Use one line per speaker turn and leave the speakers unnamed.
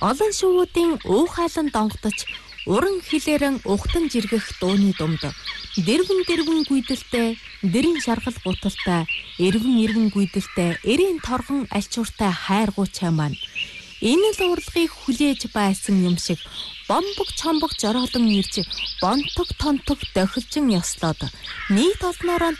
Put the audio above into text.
Олон шувуудын уухайлан донгодож уран хилээрэн ухтан жиргэх дууны думд дэрвэн гүйдэлтэй, дэрэн шаргал гуталтай, эрвэн гүйдэлтэй, эрийн торгон альчууртай хайргуучаа маань энэ л урлагийг хүлээж байсан юм шиг бомбог чомбог жороолон ирж бонтог тонтог дохилжин ёслоод нийт олноороо